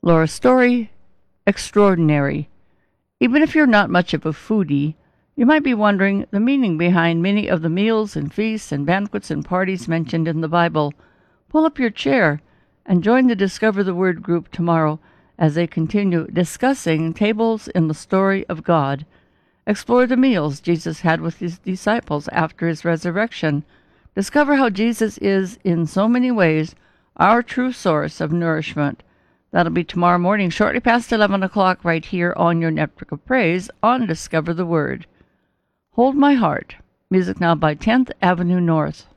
Laura's story, extraordinary. Even if you're not much of a foodie, you might be wondering the meaning behind many of the meals and feasts and banquets and parties mentioned in the Bible. Pull up your chair and join the Discover the Word group tomorrow as they continue discussing tables in the story of God. Explore the meals Jesus had with his disciples after his resurrection. Discover how Jesus is, in so many ways, our true source of nourishment. That'll be tomorrow morning, shortly past 11 o'clock, right here on your Network of Praise on Discover the Word. Hold My Heart. Music now by 10th Avenue North.